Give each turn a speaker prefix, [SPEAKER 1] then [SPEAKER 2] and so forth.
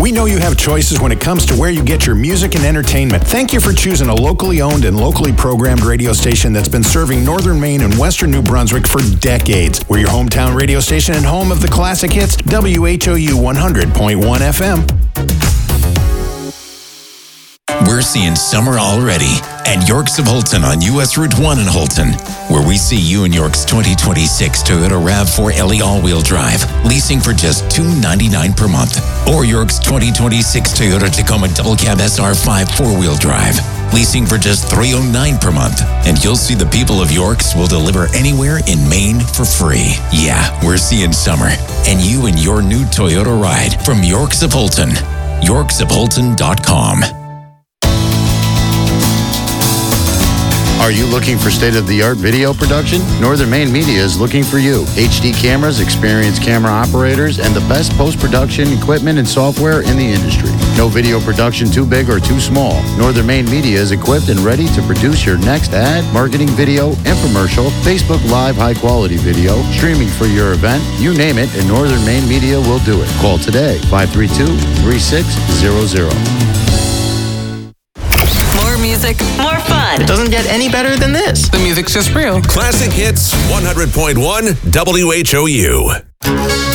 [SPEAKER 1] We know you have choices when it comes to where you get your music and entertainment. Thank you for choosing a locally owned and locally programmed radio station that's been serving northern Maine and western New Brunswick for decades. We're your hometown radio station and home of the classic hits, WHOU 100.1 FM.
[SPEAKER 2] We're seeing summer already at Yorks of Holton on US Route 1 in Holton, where we see you in York's 2026 Toyota RAV4 LE all-wheel drive, leasing for just $299 per month. Or York's 2026 Toyota Tacoma Double Cab SR5 4-wheel drive, leasing for just $309 per month. And you'll see the people of York's will deliver anywhere in Maine for free. Yeah, we're seeing summer. And you and your new Toyota ride from Yorks of Holton. YorksofHolton.com.
[SPEAKER 3] Are you looking for state-of-the-art video production? Northern Maine Media is looking for you. HD cameras, experienced camera operators, and the best post-production equipment and software in the industry. No video production too big or too small. Northern Maine Media is equipped and ready to produce your next ad, marketing video, infomercial, Facebook Live high-quality video, streaming for your event, you name it, and Northern Maine Media will do it. Call today, 532-3600.
[SPEAKER 4] Music, more fun.
[SPEAKER 5] It doesn't get any better than this.
[SPEAKER 6] The music's just real.
[SPEAKER 7] Classic Hits 100.1 WHOU.